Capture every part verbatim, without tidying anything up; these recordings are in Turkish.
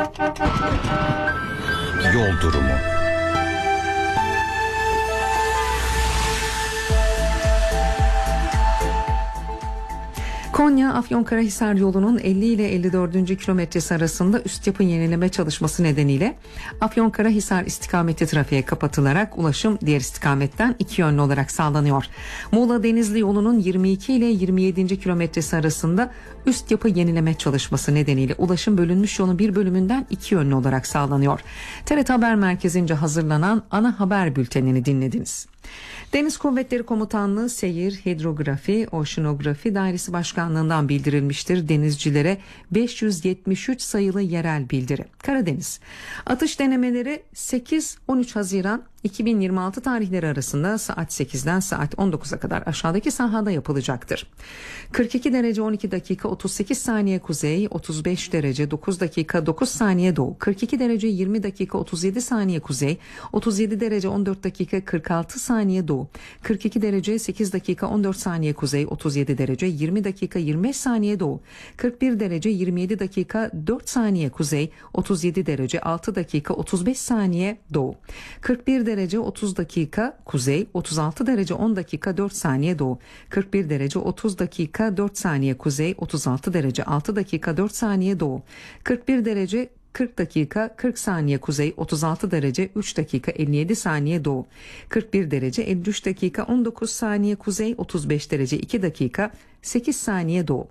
Yol durumu. Konya-Afyonkarahisar yolunun elli ile elli dördüncü kilometresi arasında üst yapı yenileme çalışması nedeniyle Afyonkarahisar istikameti trafiğe kapatılarak ulaşım diğer istikametten iki yönlü olarak sağlanıyor. Muğla-Denizli yolunun yirmi iki ile yirmi yedinci kilometresi arasında üst yapı yenileme çalışması nedeniyle ulaşım bölünmüş yolun bir bölümünden iki yönlü olarak sağlanıyor. T R T Haber Merkezi'nce hazırlanan ana haber bültenini dinlediniz. Deniz Kuvvetleri Komutanlığı Seyir, Hidrografi, Oşinografi Dairesi Başkanlığı'ndan bildirilmiştir denizcilere beş yüz yetmiş üç sayılı yerel bildiri. Karadeniz. Atış denemeleri sekiz on üç Haziran iki bin yirmi altı tarihleri arasında saat sekizden saat on dokuza kadar aşağıdaki sahada yapılacaktır. kırk iki derece on iki dakika otuz sekiz saniye kuzey, otuz beş derece dokuz dakika dokuz saniye doğu, kırk iki derece yirmi dakika otuz yedi saniye kuzey, otuz yedi derece on dört dakika kırk altı saniye doğu, kırk iki derece sekiz dakika on dört saniye kuzey, otuz yedi derece yirmi dakika yirmi beş saniye doğu, kırk bir derece yirmi yedi dakika dört saniye kuzey, otuz yedi derece altı dakika otuz beş saniye doğu, kırk bir derece otuz dakika kuzey, otuz altı derece on dakika dört saniye doğu, kırk bir derece otuz dakika dört saniye kuzey, otuz altı derece altı dakika dört saniye doğu, kırk bir derece kırk dakika kırk saniye kuzey, otuz altı derece üç dakika elli yedi saniye doğu, kırk bir derece elli üç dakika on dokuz saniye kuzey, otuz beş derece iki dakika sekiz saniye doğu.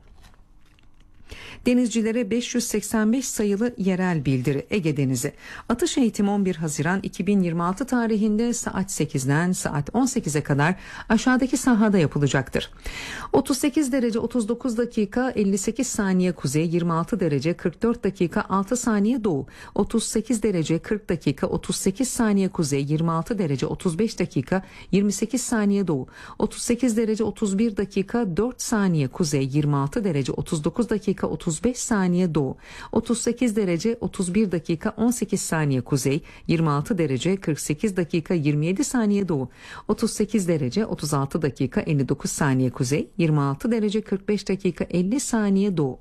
Denizcilere beş yüz seksen beş sayılı yerel bildiri. Ege Denizi. Atış eğitimi on bir Haziran iki bin yirmi altı tarihinde saat sekizden saat on sekize kadar aşağıdaki sahada yapılacaktır. otuz sekiz derece otuz dokuz dakika elli sekiz saniye kuzey, yirmi altı derece kırk dört dakika altı saniye doğu, otuz sekiz derece kırk dakika otuz sekiz saniye kuzey, yirmi altı derece otuz beş dakika yirmi sekiz saniye doğu, otuz sekiz derece otuz bir dakika dört saniye kuzey, yirmi altı derece otuz dokuz dakika otuz beş saniye doğu, otuz sekiz derece otuz bir dakika on sekiz saniye kuzey, yirmi altı derece kırk sekiz dakika yirmi yedi saniye doğu, otuz sekiz derece otuz altı dakika elli dokuz saniye kuzey, yirmi altı derece kırk beş dakika elli saniye doğu.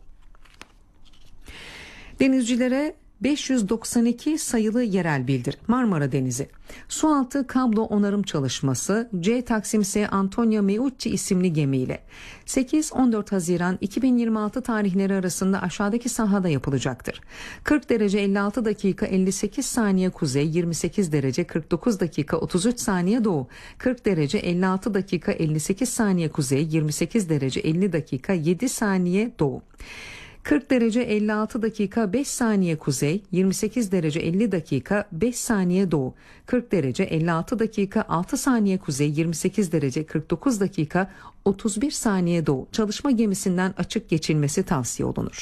Denizcilere beş yüz doksan iki sayılı yerel bildiri. Marmara Denizi. Sualtı kablo onarım çalışması C Taksim S Antonio Meucci isimli gemiyle sekiz on dört Haziran iki bin yirmi altı tarihleri arasında aşağıdaki sahada yapılacaktır. kırk derece elli altı dakika elli sekiz saniye kuzey, yirmi sekiz derece kırk dokuz dakika otuz üç saniye doğu, kırk derece elli altı dakika elli sekiz saniye kuzey, yirmi sekiz derece elli dakika yedi saniye doğu, kırk derece elli altı dakika beş saniye kuzey, yirmi sekiz derece elli dakika beş saniye doğu, kırk derece elli altı dakika altı saniye kuzey, yirmi sekiz derece kırk dokuz dakika otuz bir saniye doğu. Çalışma gemisinden açık geçilmesi tavsiye olunur.